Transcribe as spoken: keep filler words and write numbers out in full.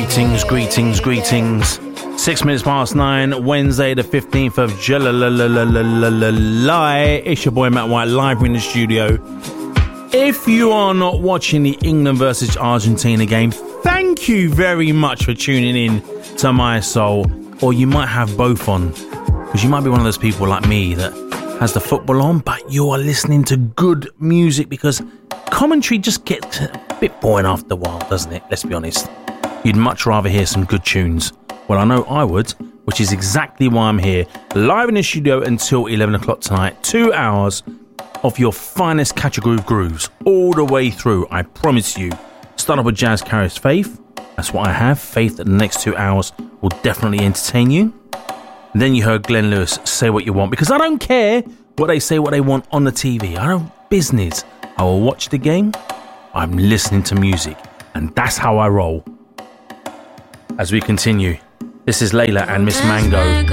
Greetings, greetings, greetings. Six minutes past nine, Wednesday the fifteenth of July. It's your boy Matt White, live in the studio. If you are not watching the England versus Argentina game, thank you very much for tuning in to My Soul. Or you might have both on, because you might be one of those people like me that has the football on, but you are listening to good music, because commentary just gets a bit boring after a while, doesn't it? Let's be honest. You'd much rather hear some good tunes. Well, I know I would, which is exactly why I'm here, live in the studio until eleven o'clock tonight. Two hours of your finest catch a groove grooves, all the way through, I promise you. Start off with Jazz Carries Faith. That's what I have. Faith that the next two hours will definitely entertain you. Then you heard Glenn Lewis, Say What You Want, because I don't care what they say, what they want on the T V. I don't business. I will watch the game. I'm listening to music, and that's how I roll. As we continue, this is Layla and Miss Mango.